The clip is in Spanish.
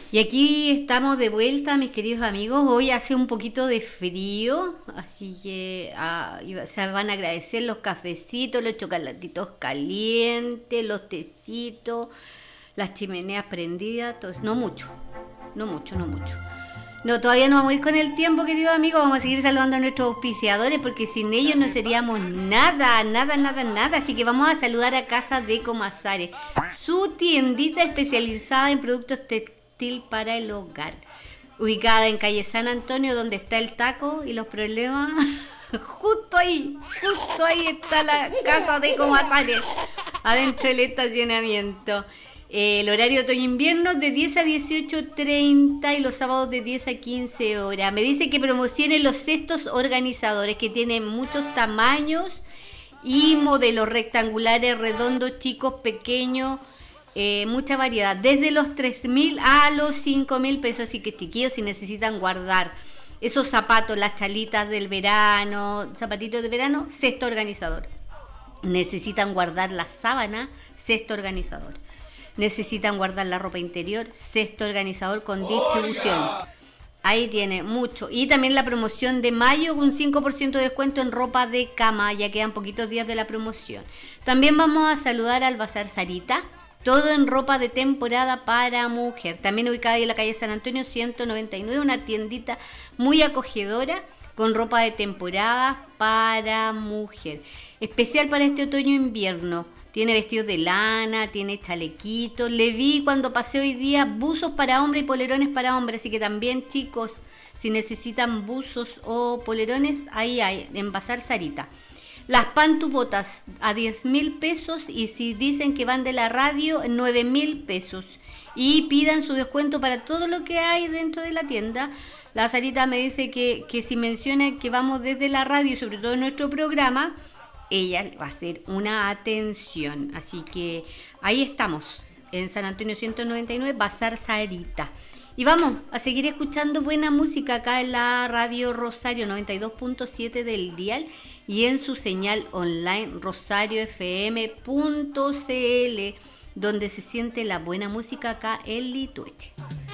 Y aquí estamos de vuelta, mis queridos amigos. Hoy hace un poquito de frío, así que se van a agradecer los cafecitos, los chocolatitos calientes, los tecitos, las chimeneas prendidas, todo eso. No mucho. No, todavía no vamos a ir con el tiempo, queridos amigos. Vamos a seguir saludando a nuestros auspiciadores porque sin ellos no seríamos nada. Así que vamos a saludar a Casa de Comasares, su tiendita especializada en productos textil para el hogar, ubicada en calle San Antonio, donde está el taco y los problemas. Justo ahí está la Casa de Comasares, adentro del estacionamiento. El horario otoño-invierno de 10 a 18:30 y los sábados de 10 a 15 horas. Me dice que promocionen los cestos organizadores, que tienen muchos tamaños y modelos rectangulares, redondos, chicos, pequeños, mucha variedad, desde los 3.000 a los 5.000 pesos. Así que, chiquillos, si necesitan guardar esos zapatos, las chalitas del verano, zapatitos de verano, cesto organizador. Necesitan guardar la sábana, cesto organizador. Necesitan guardar la ropa interior, cesto organizador con distribución. Ahí tiene mucho. Y también la promoción de mayo con un 5% de descuento en ropa de cama. Ya quedan poquitos días de la promoción. También vamos a saludar al Bazar Sarita. Todo en ropa de temporada para mujer. También ubicada ahí en la calle San Antonio 199. Una tiendita muy acogedora con ropa de temporada para mujer. Especial para este otoño-invierno. Tiene vestidos de lana, tiene chalequitos. Le vi cuando pasé hoy día buzos para hombre y polerones para hombre. Así que también, chicos, si necesitan buzos o polerones, ahí hay, en Bazar Sarita. Las pantubotas a 10.000 pesos y si dicen que van de la radio, 9.000 pesos. Y pidan su descuento para todo lo que hay dentro de la tienda. La Sarita me dice que si menciona que vamos desde la radio, sobre todo en nuestro programa, ella va a hacer una atención. Así que ahí estamos, en San Antonio 199, Bazar Sarita. Y vamos a seguir escuchando buena música acá en la radio Rosario 92.7 del dial y en su señal online rosariofm.cl, donde se siente la buena música acá en Litueche.